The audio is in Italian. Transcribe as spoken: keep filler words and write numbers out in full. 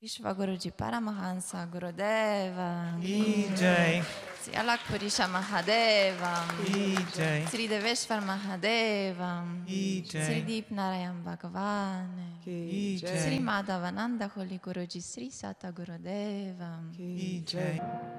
Vishwaguruji Paramahansa Gurudeva Ki Jai. Sri Alakpurisha Mahadeva Ki Jai. Sri Deveshwar Mahadeva Ki Jai. Sri Deep Narayan Bhagavan Ki Jai. Sri Madhavananda Holy Guruji Sri Sata Gurudeva Ki Jai.